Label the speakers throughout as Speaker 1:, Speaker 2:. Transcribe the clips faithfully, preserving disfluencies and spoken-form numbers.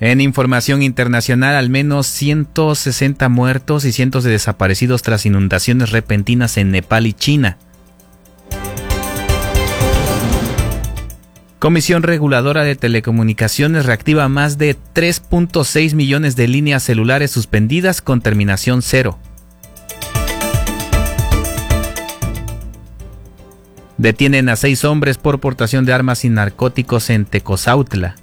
Speaker 1: En información internacional, al menos ciento sesenta muertos y cientos de desaparecidos tras inundaciones repentinas en Nepal y China. Comisión Reguladora de Telecomunicaciones reactiva más de tres punto seis millones de líneas celulares suspendidas con terminación cero. Detienen a seis hombres por portación de armas y narcóticos en Tecozautla.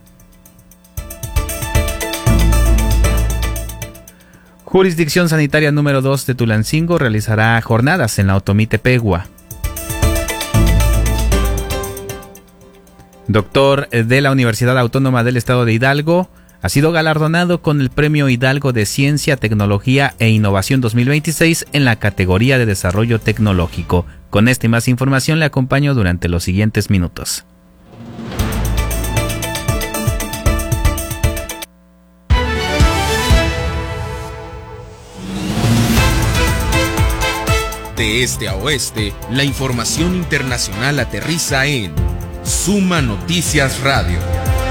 Speaker 1: Jurisdicción Sanitaria número dos de Tulancingo realizará jornadas en la Otomí Tepehua. Doctor de la Universidad Autónoma del Estado de Hidalgo ha sido galardonado con el Premio Hidalgo de Ciencia, Tecnología e Innovación dos mil veintiséis en la categoría de Desarrollo Tecnológico. Con esta y más información le acompaño durante los siguientes minutos.
Speaker 2: De este a oeste, la información internacional aterriza en Suma Noticias Radio.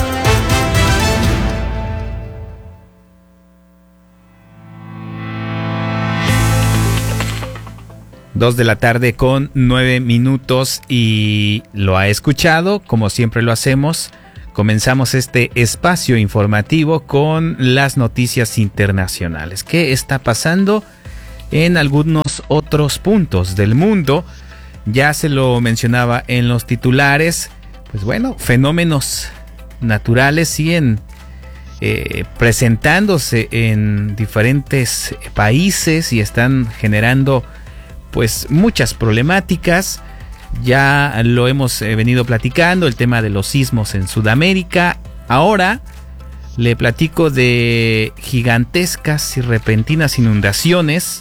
Speaker 1: Dos de la tarde con nueve minutos y lo ha escuchado, como siempre lo hacemos. Comenzamos este espacio informativo con las noticias internacionales. ¿Qué está pasando en algunos otros puntos del mundo? Ya se lo mencionaba en los titulares. Pues bueno, fenómenos naturales siguen eh, presentándose en diferentes países y están generando pues muchas problemáticas. Ya lo hemos eh, venido platicando, el tema de los sismos en Sudamérica. Ahora le platico de gigantescas y repentinas inundaciones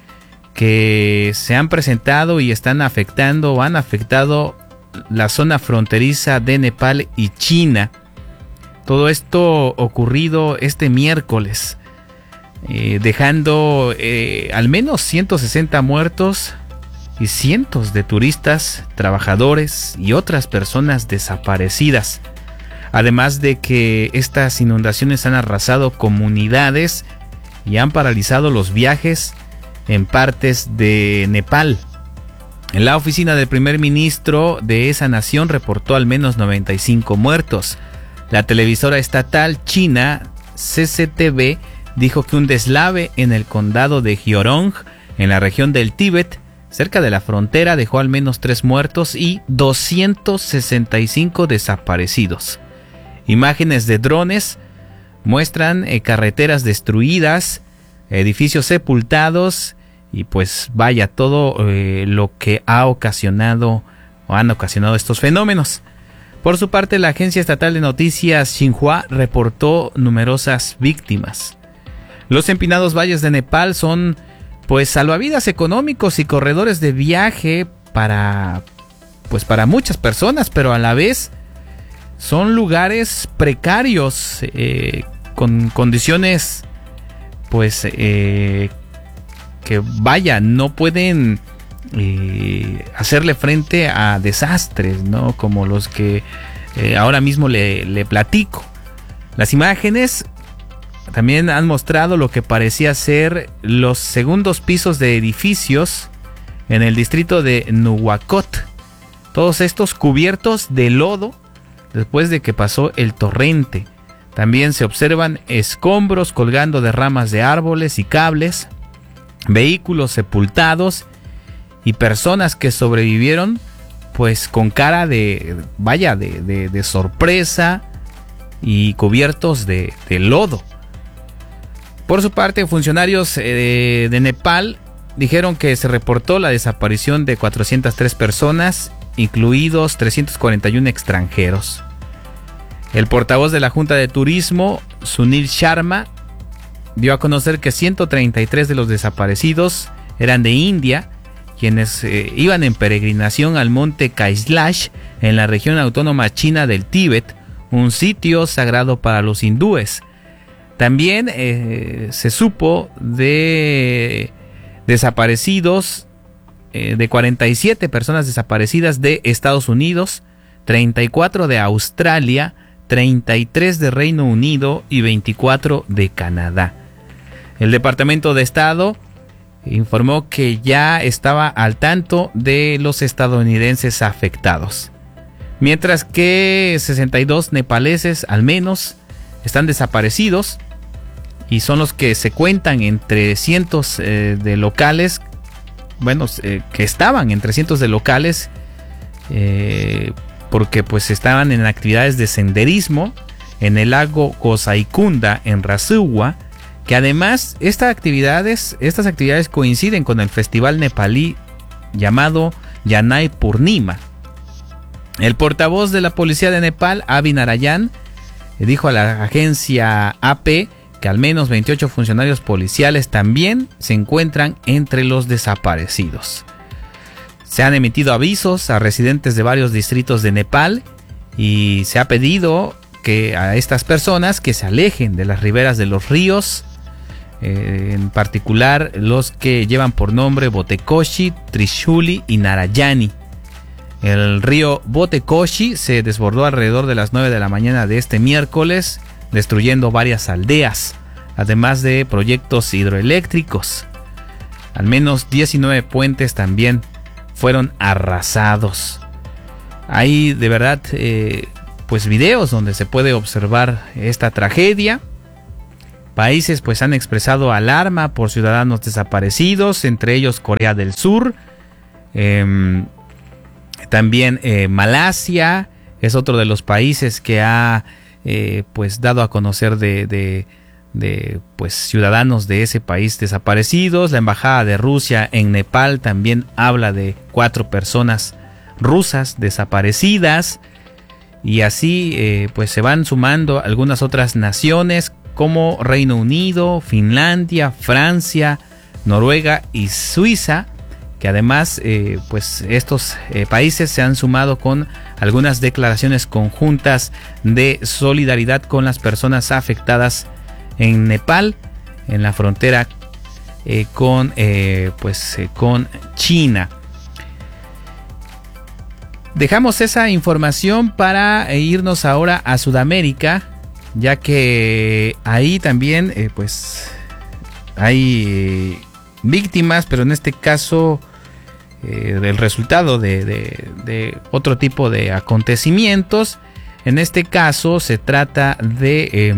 Speaker 1: que se han presentado y están afectando o han afectado la zona fronteriza de Nepal y China. Todo esto ocurrido este miércoles, eh, dejando eh, al menos ciento sesenta muertos y cientos de turistas, trabajadores y otras personas desaparecidas. Además de que estas inundaciones han arrasado comunidades y han paralizado los viajes en partes de Nepal. La oficina del primer ministro de esa nación reportó al menos noventa y cinco muertos. La televisora estatal china C C T V dijo que un deslave en el condado de Gyeongsang, en la región del Tíbet, cerca de la frontera, dejó al menos tres muertos y doscientos sesenta y cinco desaparecidos. Imágenes de drones muestran eh, carreteras destruidas, edificios sepultados y pues vaya todo eh, lo que ha ocasionado o han ocasionado estos fenómenos. Por su parte, la agencia estatal de noticias Xinhua reportó numerosas víctimas. Los empinados valles de Nepal son pues salvavidas económicos y corredores de viaje para pues para muchas personas, pero a la vez son lugares precarios eh, con condiciones pues eh, que vaya, no pueden eh, hacerle frente a desastres, ¿no? Como los que eh, ahora mismo le, le platico. Las imágenes también han mostrado lo que parecía ser los segundos pisos de edificios en el distrito de Nuwakot. Todos estos cubiertos de lodo después de que pasó el torrente. También se observan escombros colgando de ramas de árboles y cables, vehículos sepultados y personas que sobrevivieron pues con cara de, vaya, de, de, de sorpresa y cubiertos de, de lodo. Por su parte, funcionarios eh, de Nepal dijeron que se reportó la desaparición de cuatrocientas tres personas, incluidos trescientos cuarenta y uno extranjeros. El portavoz de la Junta de Turismo, Sunil Sharma, dio a conocer que ciento treinta y tres de los desaparecidos eran de India, quienes eh, iban en peregrinación al monte Kailash en la región autónoma china del Tíbet, un sitio sagrado para los hindúes. También eh, se supo de desaparecidos, eh, de cuarenta y siete personas desaparecidas de Estados Unidos, treinta y cuatro de Australia, treinta y tres de Reino Unido y veinticuatro de Canadá. El Departamento de Estado informó que ya estaba al tanto de los estadounidenses afectados, mientras que sesenta y dos nepaleses al menos están desaparecidos y son los que se cuentan entre cientos eh, de locales, bueno, eh, que estaban entre cientos de locales eh, porque pues estaban en actividades de senderismo en el lago Gosaikunda en Rasuwa, que además estas actividades, estas actividades coinciden con el festival nepalí llamado Yanai Purnima. El portavoz de la policía de Nepal, Avi Narayan, dijo a la agencia A P que al menos veintiocho funcionarios policiales también se encuentran entre los desaparecidos. Se han emitido avisos a residentes de varios distritos de Nepal y se ha pedido que a estas personas que se alejen de las riberas de los ríos, eh, en particular los que llevan por nombre Botekoshi, Trishuli y Narayani. El río Botekoshi se desbordó alrededor de las nueve de la mañana de este miércoles, destruyendo varias aldeas, además de proyectos hidroeléctricos. Al menos diecinueve puentes también fueron arrasados. Hay de verdad eh, pues videos donde se puede observar esta tragedia. Países pues han expresado alarma por ciudadanos desaparecidos, entre ellos Corea del Sur, eh, también eh, Malasia es otro de los países que ha eh, pues dado a conocer de, de, de pues ciudadanos de ese país desaparecidos. La embajada de Rusia en Nepal también habla de cuatro personas rusas desaparecidas, y así eh, pues se van sumando algunas otras naciones como Reino Unido, Finlandia, Francia, Noruega y Suiza, que además eh, pues estos eh, países se han sumado con algunas declaraciones conjuntas de solidaridad con las personas afectadas en Nepal, en la frontera eh, con eh, pues eh, con China. Dejamos esa información para irnos ahora a Sudamérica, ya que ahí también eh, pues hay eh, víctimas, pero en este caso eh, del resultado de, de, de otro tipo de acontecimientos. En este caso se trata de eh,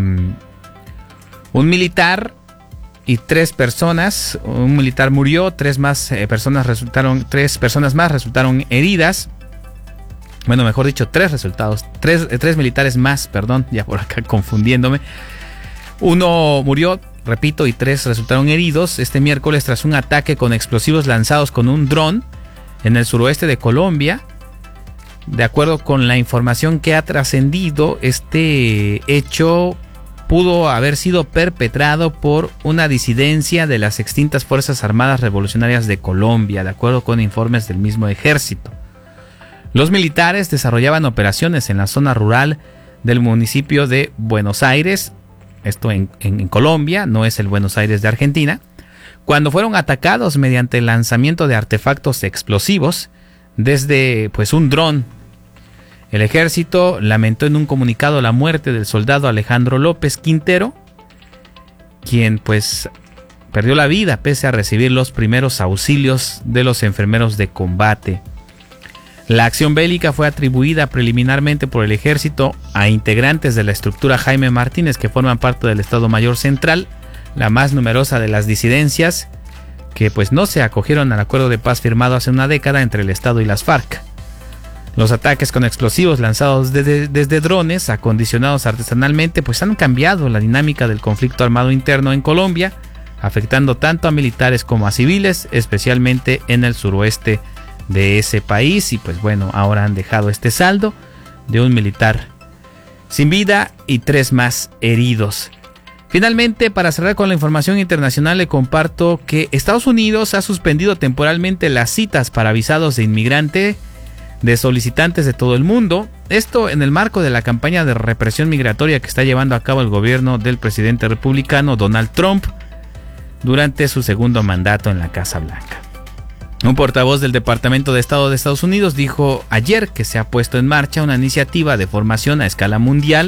Speaker 1: un militar y tres personas. Un militar murió, tres más eh, personas resultaron, tres personas más resultaron heridas. Bueno, mejor dicho, tres resultados, tres, tres militares más, perdón, ya por acá confundiéndome. Uno murió, repito, y tres resultaron heridos este miércoles tras un ataque con explosivos lanzados con un dron en el suroeste de Colombia. De acuerdo con la información que ha trascendido, este hecho pudo haber sido perpetrado por una disidencia de las extintas Fuerzas Armadas Revolucionarias de Colombia, de acuerdo con informes del mismo ejército. Los militares desarrollaban operaciones en la zona rural del municipio de Buenos Aires, esto en, en, en Colombia, no es el Buenos Aires de Argentina, cuando fueron atacados mediante el lanzamiento de artefactos explosivos desde pues un dron. El ejército lamentó en un comunicado la muerte del soldado Alejandro López Quintero, quien pues perdió la vida pese a recibir los primeros auxilios de los enfermeros de combate. La acción bélica fue atribuida preliminarmente por el ejército a integrantes de la estructura Jaime Martínez, que forman parte del Estado Mayor Central, la más numerosa de las disidencias, que pues no se acogieron al acuerdo de paz firmado hace una década entre el Estado y las FARC. Los ataques con explosivos lanzados desde, desde drones acondicionados artesanalmente pues han cambiado la dinámica del conflicto armado interno en Colombia, afectando tanto a militares como a civiles, especialmente en el suroeste de ese país. Y pues bueno, ahora han dejado este saldo de un militar sin vida y tres más heridos. Finalmente, para cerrar con la información internacional, le comparto que Estados Unidos ha suspendido temporalmente las citas para visados de inmigrante de solicitantes de todo el mundo. Esto en el marco de la campaña de represión migratoria que está llevando a cabo el gobierno del presidente republicano Donald Trump durante su segundo mandato en la Casa Blanca. Un portavoz del Departamento de Estado de Estados Unidos dijo ayer que se ha puesto en marcha una iniciativa de formación a escala mundial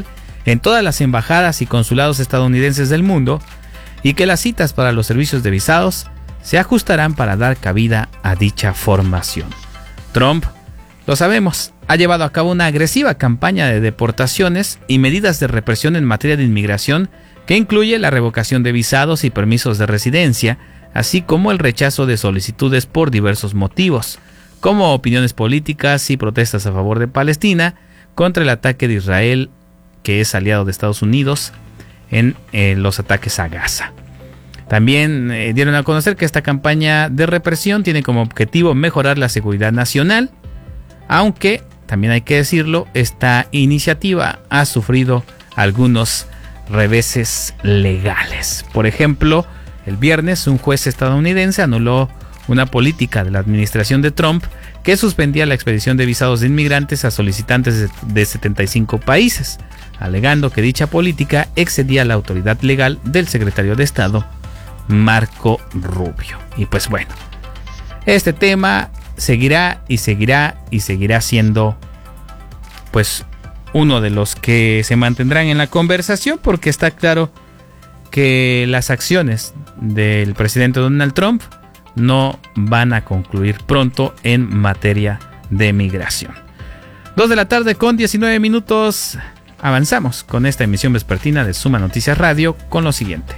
Speaker 1: en todas las embajadas y consulados estadounidenses del mundo y que las citas para los servicios de visados se ajustarán para dar cabida a dicha formación. Trump, lo sabemos, ha llevado a cabo una agresiva campaña de deportaciones y medidas de represión en materia de inmigración que incluye la revocación de visados y permisos de residencia, así como el rechazo de solicitudes por diversos motivos, como opiniones políticas y protestas a favor de Palestina contra el ataque de Israel, que es aliado de Estados Unidos, en eh, los ataques a Gaza. También eh, dieron a conocer que esta campaña de represión tiene como objetivo mejorar la seguridad nacional, aunque, también hay que decirlo, esta iniciativa ha sufrido algunos reveses legales. Por ejemplo, el viernes un juez estadounidense anuló una política de la administración de Trump que suspendía la expedición de visados de inmigrantes a solicitantes de setenta y cinco países, alegando que dicha política excedía la autoridad legal del secretario de Estado, Marco Rubio. Y pues bueno, este tema seguirá y seguirá y seguirá siendo pues uno de los que se mantendrán en la conversación, porque está claro que las acciones del presidente Donald Trump no van a concluir pronto en materia de migración. dos de la tarde con diecinueve minutos. Avanzamos con esta emisión vespertina de Suma Noticias Radio con lo siguiente.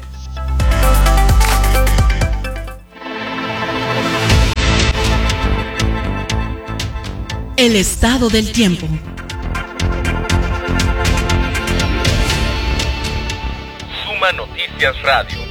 Speaker 3: El estado del tiempo.
Speaker 2: Suma Noticias Radio.